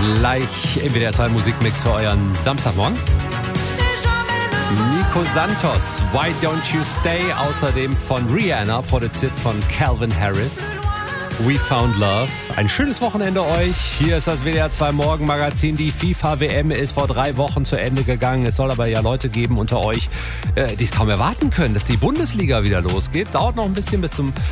Gleich im WDR 2 Musikmix für euren Samstagmorgen. Nico Santos, Why Don't You Stay? Außerdem von Rihanna, produziert von Calvin Harris. We Found Love. Ein schönes Wochenende euch. Hier ist das WDR 2 Morgenmagazin. Die FIFA-WM ist vor 3 Wochen zu Ende gegangen. Es soll aber ja Leute geben unter euch, die es kaum erwarten können, dass die Bundesliga wieder losgeht. Dauert noch ein bisschen bis zum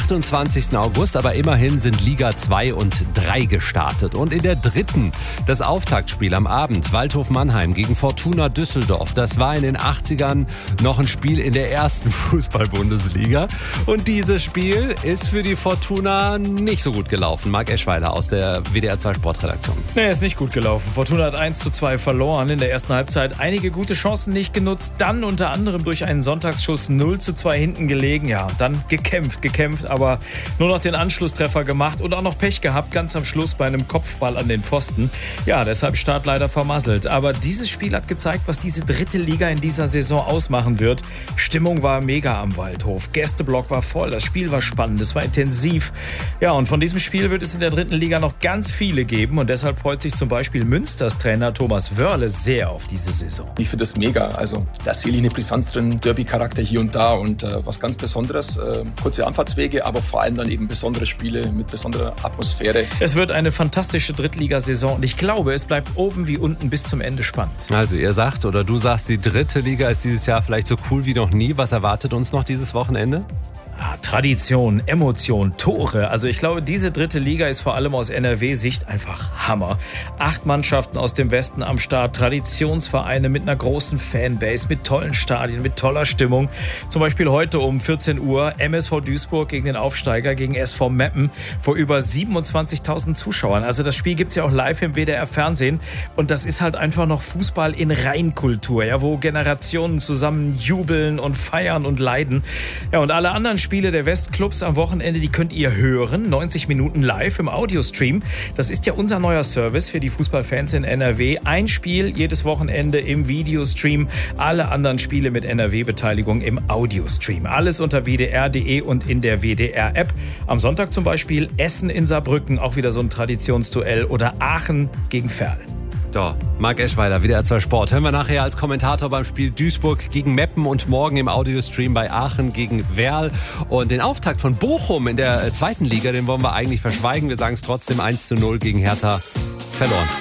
28. August, aber immerhin sind Liga 2 und 3 gestartet. Und in der dritten das Auftaktspiel am Abend. Waldhof Mannheim gegen Fortuna Düsseldorf. Das war in den 80ern noch ein Spiel in der ersten Fußball-Bundesliga. Und dieses Spiel ist für die Fortuna nicht so gut gelaufen. Marc Eschweiler aus der WDR 2 Sportredaktion. Nee, ist nicht gut gelaufen. Fortuna hat 1:2 verloren in der ersten Halbzeit. Einige gute Chancen nicht genutzt. Dann unter anderem durch einen Sonntagsschuss 0:2 hinten gelegen. Ja, dann gekämpft, aber nur noch den Anschlusstreffer gemacht und auch noch Pech gehabt, ganz am Schluss bei einem Kopfball an den Pfosten. Ja, deshalb Start leider vermasselt. Aber dieses Spiel hat gezeigt, was diese dritte Liga in dieser Saison ausmachen wird. Stimmung war mega am Waldhof. Gästeblock war voll. Das Spiel war spannend. Es war intensiv. Ja, und von diesem Spiel wird es in der dritten Liga noch ganz viele geben und deshalb freut sich zum Beispiel Münsters Trainer Thomas Wörle sehr auf diese Saison. Ich finde das mega, also da sehe ich eine Brisanz drin, Derby-Charakter hier und da und was ganz Besonderes, kurze Anfahrtswege, aber vor allem dann eben besondere Spiele mit besonderer Atmosphäre. Es wird eine fantastische Drittligasaison und ich glaube, es bleibt oben wie unten bis zum Ende spannend. Also ihr sagt oder du sagst, die dritte Liga ist dieses Jahr vielleicht so cool wie noch nie. Was erwartet uns noch dieses Wochenende? Tradition, Emotion, Tore. Also ich glaube, diese dritte Liga ist vor allem aus NRW-Sicht einfach Hammer. 8 Mannschaften aus dem Westen am Start, Traditionsvereine mit einer großen Fanbase, mit tollen Stadien, mit toller Stimmung. Zum Beispiel heute um 14 Uhr MSV Duisburg gegen den Aufsteiger, gegen SV Meppen vor über 27.000 Zuschauern. Also das Spiel gibt's ja auch live im WDR-Fernsehen und das ist halt einfach noch Fußball in Reinkultur, ja, wo Generationen zusammen jubeln und feiern und leiden. Ja, und alle anderen Spiele der Westclubs am Wochenende, die könnt ihr hören, 90 Minuten live im Audiostream. Das ist ja unser neuer Service für die Fußballfans in NRW. Ein Spiel jedes Wochenende im Videostream, alle anderen Spiele mit NRW-Beteiligung im Audiostream. Alles unter wdr.de und in der WDR-App. Am Sonntag zum Beispiel Essen in Saarbrücken, auch wieder so ein Traditionsduell, oder Aachen gegen Verl. So, Marc Eschweiler, WDR 2 Sport. Hören wir nachher als Kommentator beim Spiel Duisburg gegen Meppen und morgen im Audiostream bei Aachen gegen Werl. Und den Auftakt von Bochum in der zweiten Liga, den wollen wir eigentlich verschweigen. Wir sagen es trotzdem 1:0 gegen Hertha verloren.